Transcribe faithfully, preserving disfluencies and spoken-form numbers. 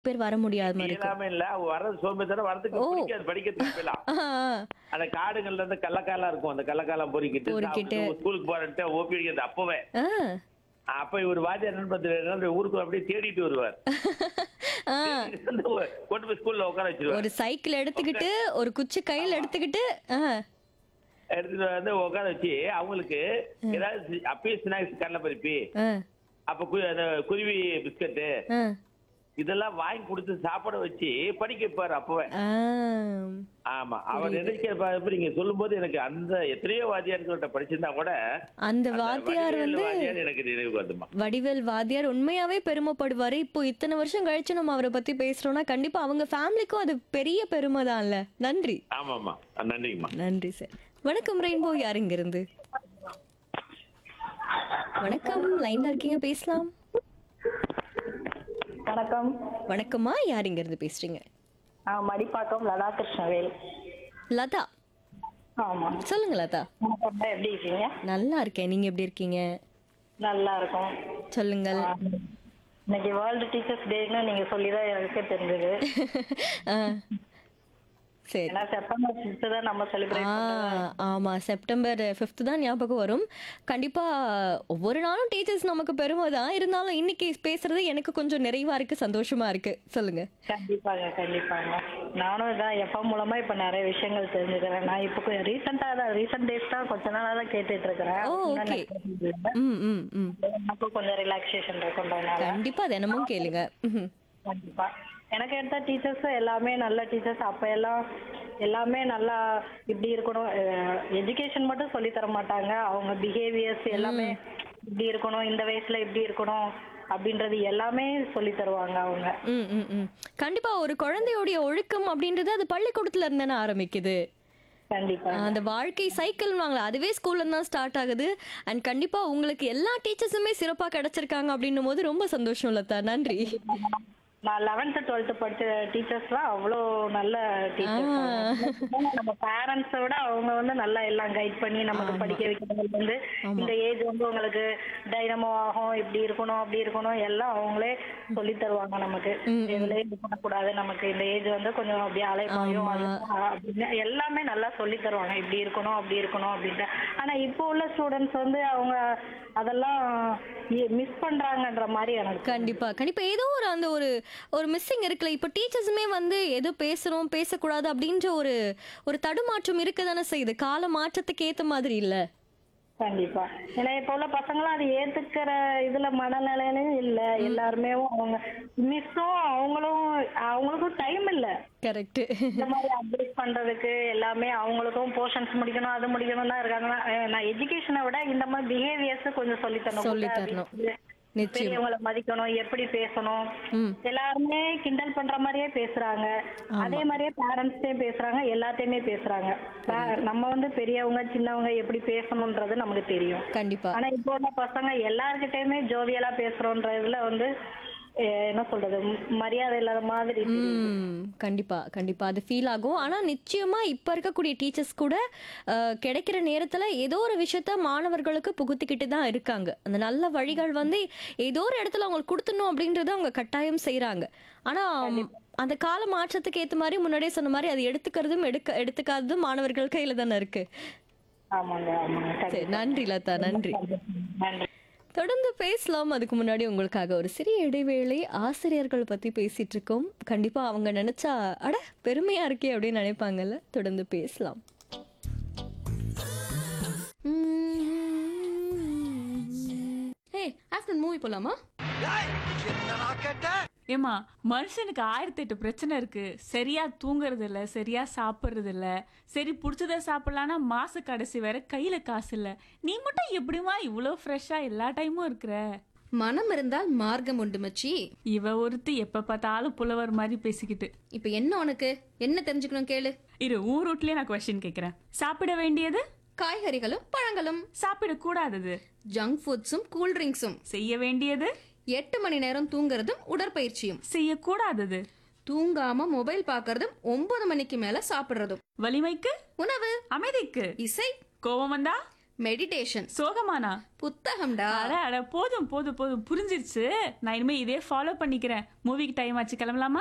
பேர் வர முடியாம இருக்கு. இயலாம இல்ல வர சோம்பேத்தனம் வரதுக்கு ஓ. பிடிக்காது படிக்கிறதுக்கு போயிடலாம். ஆ, ஆ. அந்த காடுகள்ல இருந்து கள்ளக்காலாம் இருக்கும், அந்த கள்ளக்காலாம் பொறிக்கிட்டு பொறுக்கிட்டு. சாப்பிட்டு ஸ்கூலுக்கு போறேன்ட்டு ஓபி அடிக்கிறது அப்பவே. ஆ. அப்ப இவர் வாத்தியார் என்ன பண்ணுவாரு, ஊருக்கு அப்படியே தேடிட்டு வருவார். ஆ. வந்து கொண்டு போய் ஸ்கூல்ல உட்கார வச்சிருவார். ஒரு சைக்கிள் எடுத்துக்கிட்டு ஒரு குச்சி கையில எடுத்துக்கிட்டு ஆ. எடுத்துட்டு வந்து உட்கார வச்சு அவங்களுக்கு ஏதாவது அப்பயே ஸ்நாக்ஸ் கடலை பருப்பி, ஆ. அப்ப கு- அந்த குருவி பிஸ்கட்டு ஆ. இதெல்லாம் வாங்கி கொடுத்து சாப்பாட வச்சு படிக்க வைப்பாரு அப்பவே. ஆ. ஆமா, அவர் நினைக்கிறப்ப நீங்க சொல்லும் போது எனக்கு அந்த எத்தனையோ வாத்தியார்கிட்ட படிச்சிருந்தா கூட அந்த அந்த வாத்தியார் வடிவேலு வந்து வாத்தியார் எனக்கு நினைவுக்கு வருதுமா. வடிவேல் வாத்தியார் உண்மையாவே பெருமைப்படுவாரு. இப்போ இத்தனை வருஷம் கழிச்சு நம்ம அவரை பத்தி பேசுறோம்னா கண்டிப்பா அவங்க ஃபேமிலிக்கும் அது பெரிய பெருமை தான்ல. நன்றி. ஆமாமா, நன்றிங்கம்மா. நன்றி சார். வணக்கம் ரெயின்போ, யார் இங்க இருந்து? வணக்கம், லைன்ல இருக்கீங்க, பேசலாம். வணக்கம். வணக்கம்மா, யார் இங்க இருந்து பேசுறீங்க? ஆ, மடிப்பாக்கம் லதா கிருஷ்ணவேல். லதா, ஆமா. சொல்லுங்க லதா. வணக்கம், எப்படி இருக்கீங்க? நல்லா இருக்கேன், நீங்க எப்படி இருக்கீங்க? நல்லா இருக்கும். சொல்லுங்கள். ஆ, இன்னைக்கு வேர்ல்டு டீச்சர்ஸ் டேன்னு நீங்க சொல்லிதான் எனக்கே தெரிஞ்சது. ஆ, சரி. ஏன்னா செப்டம்பர் ஃபிஃப்த் தான் நம்ம செலிப்ரேட் ஆ, பண்றோம். ஆமா, செப்டம்பர் ஃபிஃப்த் தான் ஞாபகம் வரும். கண்டிப்பா ஒவ்வொரு நாளும் டீச்சர்ஸ் நமக்கு பெருமை தான். இருந்தாலும் இன்னைக்கு பேசுறது எனக்கு கொஞ்சம் நிறைவா இருக்கு, சந்தோஷமா இருக்கு. சொல்லுங்க. கண்டிப்பாங்க, கண்டிப்பாங்க. நானும் இதான் எப்ப மூலமா இப்ப நிறைய விஷயங்கள் தெரிஞ்சுக்கிறேன். நான் இப்ப ரீசெண்டா தான் ரீசெண்ட் டேஸ் தான் கொஞ்ச நாளா தான் கேட்டுட்டு இருக்கிறேன். ஓ, இன்னும் ஓகே. நான் கேட்டது இல்ல. ம், ம், ம். எனக்கும் கொஞ்சம் ரிலாக்ஸேஷன் இருக்குன்றதுனால கண்டிப்பா தினமும் கேளுங்க. ம்ஹும். கண்டிப்பா. எனக்கு எடுத்த டீச்சர்ஸ் எல்லாமே நல்ல டீச்சர்ஸ். அப்ப எல்லாம் எல்லாமே நல்லா இப்படி இருக்கணும், எஜுகேஷன் மட்டும் சொல்லி தர மாட்டாங்க. அவங்க பிஹேவியர்ஸ் எல்லாமே இப்படி இருக்கணும், இந்த வயசுல இப்படி இருக்கணும் அப்படின்றது எல்லாமே சொல்லி தருவாங்க அவங்க. ம், ம், ம். கண்டிப்பா ஒரு குழந்தையோடைய ஒழுக்கம் அப்படின்றது அது பள்ளிக்கூடத்துல இருந்தானே ஆரம்பிக்குது. கண்டிப்பா. அந்த வாழ்க்கை சைக்கிள் வாங்கலாம், அதுவே ஸ்கூல்ல தான் ஸ்டார்ட் ஆகுது. அண்ட் கண்டிப்பா உங்களுக்கு எல்லா டீச்சர்ஸுமே சிறப்பா கிடைச்சிருக்காங்க அப்படின்னும் போது ரொம்ப சந்தோஷம் லதா. நன்றி. நான் லெவன்த் டுவெல்த் படிச்ச டீச்சர்ஸ்லாம் அவ்வளோ நல்ல டீச்சர்ஸ். நம்ம பேரண்ட்ஸை விட அவங்க வந்து நல்லா எல்லாம் கைட் பண்ணி நமக்கு படிக்க வைக்கிறது வந்து இந்த ஏஜ் வந்து உங்களுக்கு டைனமோ ஆகும், இப்படி இருக்கணும் அப்படி இருக்கணும் எல்லாம் அவங்களே சொல்லி தருவாங்க நமக்கு. இதுல இது பண்ணக்கூடாது, நமக்கு இந்த ஏஜ் வந்து கொஞ்சம் அப்படியே அலைப்பாயும் அப்படின்னு எல்லாமே நல்லா சொல்லி தருவாங்க. இப்படி இருக்கணும் அப்படி இருக்கணும் அப்படின்ட்டு. ஆனா இப்போ உள்ள ஸ்டூடெண்ட்ஸ் வந்து அவங்க அதெல்லாம் மிஸ் பண்றாங்கன்ற மாதிரி எனக்கு. கண்டிப்பா கண்டிப்பா ஏதோ ஒரு அந்த ஒரு ஒரு மிஸ்ஸிங் இருக்குல்ல. இப்போ டீச்சர்ஸுமே வந்து ஏதோ பேசுறோம் பேசக்கூடாது அப்படின்ற ஒரு ஒரு தடுமாற்றம் இருக்க தானே செய்யுது. கால மாற்றத்துக்கு ஏத்த மாதிரி இல்ல. கண்டிப்பா. ஏன்னா இப்ப உள்ள பசங்களும் அது ஏத்துக்கிற இதுல மனநிலையிலும் இல்ல. எல்லாருமே அவங்க மிஸ்ஸும் அவங்களும் அவங்களுக்கும் டைம் இல்ல. கரெக்ட். இந்த மாதிரி அப்டேட் பண்றதுக்கு எல்லாமே அவங்களுக்கும் போர்ஷன்ஸ் முடிக்கணும், அது முடிக்கணும் தான் இருக்காங்க. நான் எஜுகேஷனை விட இந்த மாதிரி பிஹேவியர்ஸ் கொஞ்சம் சொல்லி சொல்லி தரணும். தரணும். நிச்சயம். பெரியவங்களை மதிக்கணும், எப்படி பேசணும். ம். எல்லாருமே கிண்டல் பண்ற மாதிரியே பேசுறாங்க. அதே மாதிரியே பேரண்ட்ஸே பேசுறாங்க, எல்லாத்தையுமே பேசுறாங்க. பே- நம்ம வந்து பெரியவங்க சின்னவங்க எப்படி பேசணும்ன்றது நமக்கு தெரியும். கண்டிப்பா. ஆனா இப்போ உள்ள பசங்க எல்லார்கிட்டயுமே ஜோவியலா பேசுறோன்றதுல வந்து அஹ், என்ன சொல்றது, ம், மரியாதை இல்லாத மாதிரி தெரியுது. ம், கண்டிப்பா கண்டிப்பா அது ஃபீல் ஆகும். ஆனா நிச்சயமா இப்ப இருக்கக்கூடிய டீச்சர்ஸ் கூட அஹ், கிடைக்கிற நேரத்துல ஏதோ ஒரு விஷயத்த மாணவர்களுக்கு புகுத்திக்கிட்டு தான் இருக்காங்க. அந்த நல்ல வழிகள் வந்து ஏதோ ஒரு இடத்துல அவங்களுக்கு கொடுத்துடணும் அப்படின்றத அவங்க கட்டாயம் செய்றாங்க. ஆனா அந்த கால மாற்றத்துக்கு ஏத்த மாதிரி முன்னாடியே சொன்ன மாதிரி அது எடுத்துக்கிறதும் எடுக்க எடுத்துக்காததும் மாணவர்கள் கையில தானே இருக்கு. ஆமாங்க, ஆமாங்க. சரி, கண்டிப்பா. நன்றி லதா, நன்றி. நன்றி. தொடர்ந்து பேசலாம். அதுக்கு முன்னாடி உங்களுக்காக ஒரு சிறிய இடைவேளை. ஆசிரியர்கள் பத்தி பேசிட்டு இருக்கோம். கண்டிப்பா அவங்க நினைச்சா அட பெருமையா இருக்கே அப்படின்னு நினைப்பாங்கல்ல. தொடர்ந்து பேசலாம். ஹே, ஆஃப்டர்நூன் மூவி போலாமா? ஏமா, மனுஷனுக்கு ஆயிரத்தி எட்டு பிரச்சனை இருக்கு. சரியா தூங்குறது இல்ல, சரியா சாப்பிடுறது இல்ல. சரி பிடிச்சத சாப்பிடலான்னா மாச கடைசி வேற கையில காசு இல்ல. நீ மட்டும் எப்படிமா இவ்வளோ ஃப்ரெஷ்ஷா எல்லா டைமும் இருக்கிற? மனம் இருந்தால் மார்க்கம் உண்டு மச்சி. இவ ஒருத்தி எப்ப பார்த்தாலும் புலவர் மாதிரி பேசிக்கிட்டு. இப்போ என்ன உனக்கு என்ன தெரிஞ்சுக்கணும் கேளு. இரு, ஊர் ரூட்லயே நான் கொஸ்டின் கேக்குறேன். சாப்பிட வேண்டியது? காய்கறிகளும் பழங்களும். சாப்பிடக்கூடாதது? Junk ஃபுட்ஸும் cool ட்ரிங்க்ஸும். செய்ய வேண்டியது? எட்டு மணி நேரம் தூங்குறதும் உடற்பயிற்சியும். செய்யக்கூடாதது? தூங்காம மொபைல் பார்க்கறதும் ஒன்பது மணிக்கு மேல சாப்பிடுறதும். வலிமைக்கு? உணவு, அமைதிக்கு? இசை, கோபம் வந்தா? மெடிடேஷன். சோகமானா? புத்தகம்டா. அட அட போதும் போதும் போதும் புரிஞ்சிருச்சு. நான் இனிமே இதே ஃபாலோ பண்ணிக்கிறேன். மூவிக்கு டைம் ஆச்சு, கிளம்பலாமா?